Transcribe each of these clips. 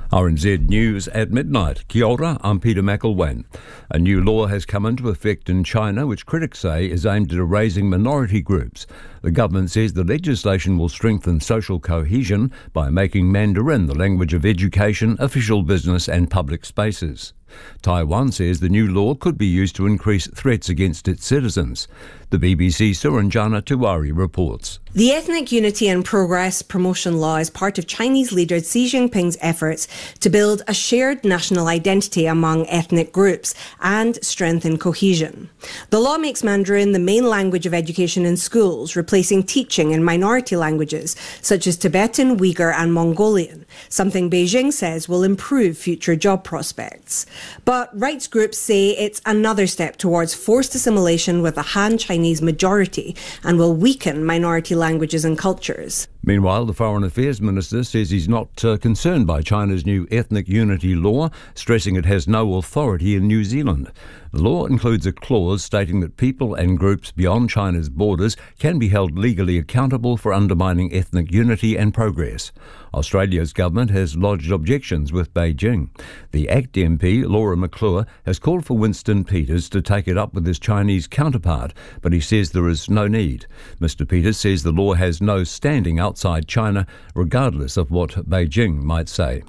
RNZ News at midnight. Kia ora, I'm Peter McElwain. A new law has come into effect in China which critics say is aimed at erasing minority groups. The government says the legislation will strengthen social cohesion by making Mandarin the language of education, official business and public spaces. Taiwan says the new law could be used to increase threats against its citizens. The BBC Suranjana Tiwari reports. The Ethnic Unity and Progress Promotion Law is part of Chinese leader Xi Jinping's efforts to build a shared national identity among ethnic groups and strengthen cohesion. The law makes Mandarin the main language of education in schools, replacing teaching in minority languages such as Tibetan, Uyghur and Mongolian, something Beijing says will improve future job prospects. But rights groups say it's another step towards forced assimilation with a Han Chinese majority and will weaken minority languages and cultures. Meanwhile, the Foreign Affairs Minister says he's not concerned by China's new ethnic unity law, stressing it has no authority in New Zealand. The law includes a clause stating that people and groups beyond China's borders can be held legally accountable for undermining ethnic unity and progress. Australia's government has lodged objections with Beijing. The ACT MP, Laura McClure, has called for Winston Peters to take it up with his Chinese counterpart, but he says there is no need. Mr Peters says the law has no standing outside China, regardless of what Beijing might say.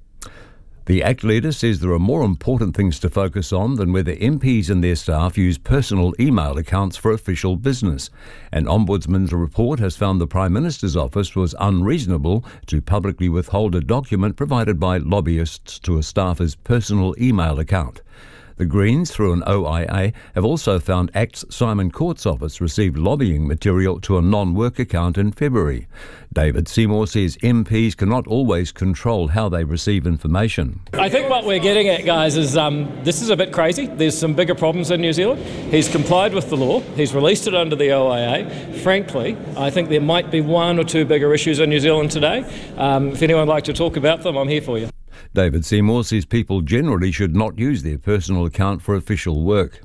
The ACT leader says there are more important things to focus on than whether MPs and their staff use personal email accounts for official business. An Ombudsman's report has found the Prime Minister's office was unreasonable to publicly withhold a document provided by lobbyists to a staffer's personal email account. The Greens, through an OIA, have also found ACT's Simon Court's office received lobbying material to a non-work account in February. David Seymour says MPs cannot always control how they receive information. I think what we're getting at, guys, is this is a bit crazy. There's some bigger problems in New Zealand. He's complied with the law. He's released it under the OIA. Frankly, I think there might be one or two bigger issues in New Zealand today. If anyone would like to talk about them, I'm here for you. David Seymour says people generally should not use their personal account for official work.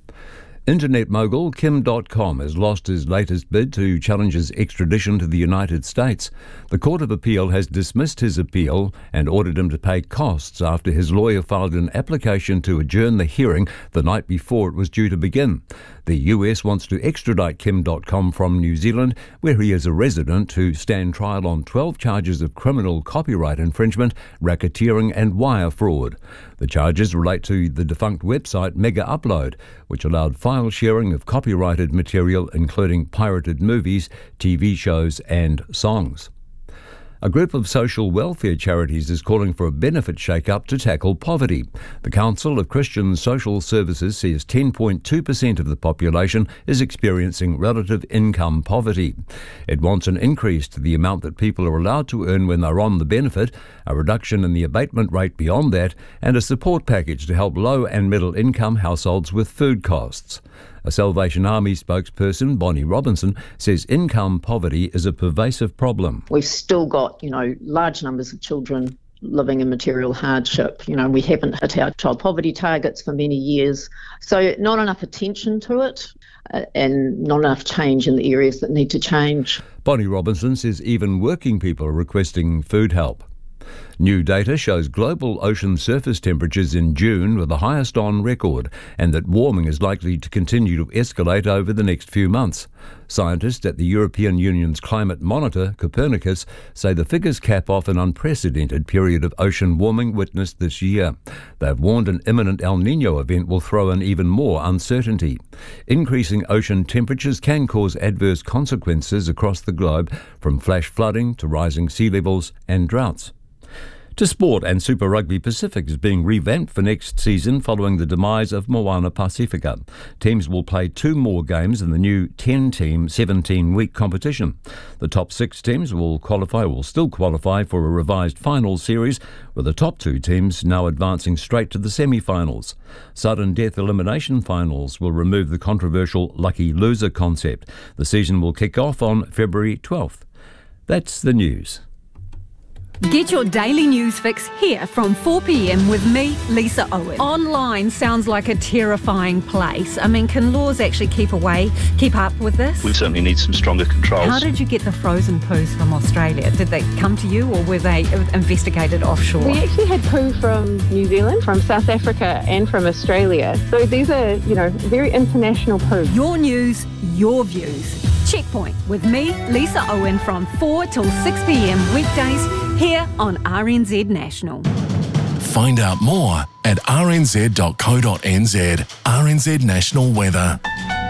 Internet mogul Kim.com has lost his latest bid to challenge his extradition to the United States. The Court of Appeal has dismissed his appeal and ordered him to pay costs after his lawyer filed an application to adjourn the hearing the night before it was due to begin. The US wants to extradite Kim.com from New Zealand, where he is a resident, to stand trial on 12 charges of criminal copyright infringement, racketeering and wire fraud. The charges relate to the defunct website Mega Upload, which allowed file sharing of copyrighted material including pirated movies, TV shows and songs. A group of social welfare charities is calling for a benefit shake-up to tackle poverty. The Council of Christian Social Services says 10.2% of the population is experiencing relative income poverty. It wants an increase to the amount that people are allowed to earn when they're on the benefit, a reduction in the abatement rate beyond that, and a support package to help low and middle income households with food costs. A Salvation Army spokesperson, Bonnie Robinson, says income poverty is a pervasive problem. We've still got, large numbers of children living in material hardship. We haven't hit our child poverty targets for many years. So not enough attention to it and not enough change in the areas that need to change. Bonnie Robinson says even working people are requesting food help. New data shows global ocean surface temperatures in June were the highest on record, and that warming is likely to continue to escalate over the next few months. Scientists at the European Union's climate monitor, Copernicus, say the figures cap off an unprecedented period of ocean warming witnessed this year. They've warned an imminent El Niño event will throw in even more uncertainty. Increasing ocean temperatures can cause adverse consequences across the globe, from flash flooding to rising sea levels and droughts. To sport, and Super Rugby Pacific is being revamped for next season following the demise of Moana Pacifica. Teams will play 2 more games in the new 10-team, 17-week competition. The top 6 teams will still qualify for a revised final series, with the top 2 teams now advancing straight to the semi-finals. Sudden death elimination finals will remove the controversial lucky loser concept. The season will kick off on February 12th. That's the news. Get your daily news fix here from 4 p.m. with me, Lisa Owen. Online sounds like a terrifying place. I mean, can laws actually keep up with this? We certainly need some stronger controls. How did you get the frozen poos from Australia? Did they come to you or were they investigated offshore? We actually had poo from New Zealand, from South Africa and from Australia. So these are, very international poo. Your news, your views. Checkpoint with me, Lisa Owen, from 4 till 6 p.m. weekdays here on RNZ National. Find out more at rnz.co.nz. RNZ National Weather.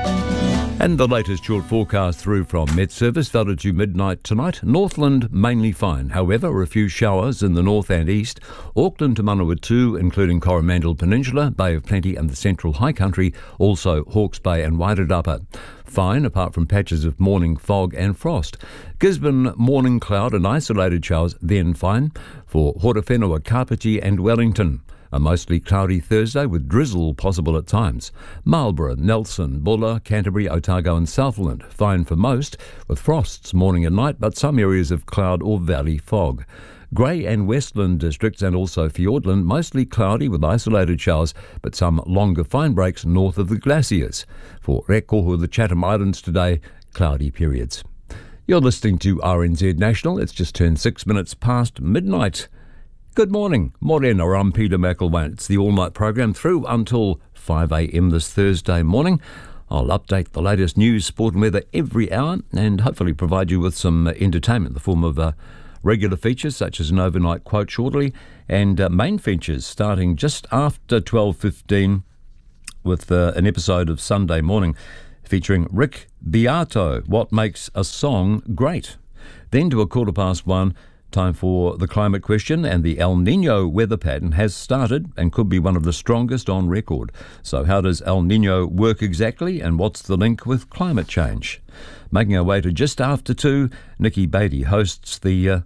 And the latest short forecast through from Met Service, that'll to midnight tonight. Northland mainly fine. However, a few showers in the north and east. Auckland to Manawatu, including Coromandel Peninsula, Bay of Plenty and the central high country. Also Hawke's Bay and Wairarapa. Fine, apart from patches of morning fog and frost. Gisborne, morning cloud and isolated showers, then fine. For Horowhenua, Kapiti and Wellington. A mostly cloudy Thursday with drizzle possible at times. Marlborough, Nelson, Bulla, Canterbury, Otago and Southland. Fine for most, with frosts morning and night, but some areas of cloud or valley fog. Grey and Westland districts and also Fiordland, mostly cloudy with isolated showers, but some longer fine breaks north of the glaciers. For Rekohu, the Chatham Islands today, cloudy periods. You're listening to RNZ National. It's just turned 6 minutes past midnight. Good morning. Morena, I'm Peter McElwain. It's the all-night program through until 5 a.m. this Thursday morning. I'll update the latest news, sport and weather every hour and hopefully provide you with some entertainment in the form of regular features such as an overnight quote shortly and main features starting just after 12:15 with an episode of Sunday Morning featuring Rick Beato, What Makes a Song Great. Then to 1:15, time for the climate question, and the El Niño weather pattern has started and could be one of the strongest on record. So how does El Niño work exactly, and what's the link with climate change? Making our way to just after 2, Nikki Beatty hosts the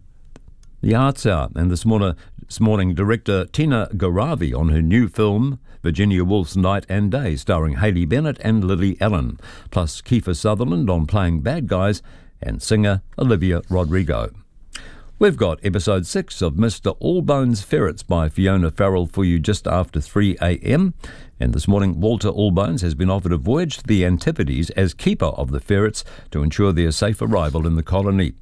Arts Hour, and this morning director Tina Garavi on her new film Virginia Woolf's Night and Day, starring Hayley Bennett and Lily Allen, plus Kiefer Sutherland on playing bad guys, and singer Olivia Rodrigo. We've got episode 6 of Mr. Allbones Ferrets by Fiona Farrell for you just after 3 a.m. And this morning, Walter Allbones has been offered a voyage to the Antipodes as keeper of the ferrets to ensure their safe arrival in the colony.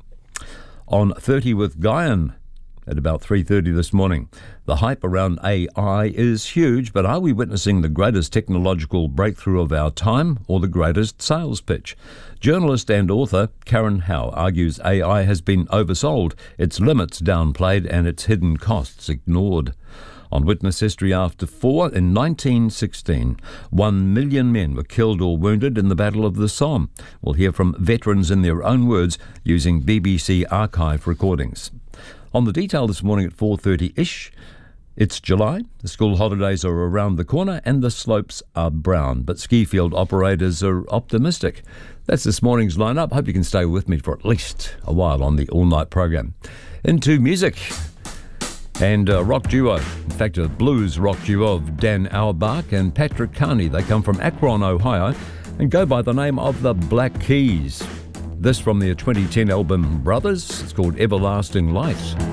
On 30 with Guyan at about 3:30 this morning. The hype around AI is huge, but are we witnessing the greatest technological breakthrough of our time or the greatest sales pitch? Journalist and author Karen Howe argues AI has been oversold, its limits downplayed and its hidden costs ignored. On Witness History After 4, in 1916, 1 million men were killed or wounded in the Battle of the Somme. We'll hear from veterans in their own words using BBC archive recordings. On the detail this morning at 4:30-ish, it's July, the school holidays are around the corner and the slopes are brown, but ski field operators are optimistic. That's this morning's lineup. Hope you can stay with me for at least a while on the all-night program. Into music. And a rock duo, in fact a blues rock duo of Dan Auerbach and Patrick Carney. They come from Akron, Ohio and go by the name of the Black Keys. This from their 2010 album Brothers. It's called Everlasting Light.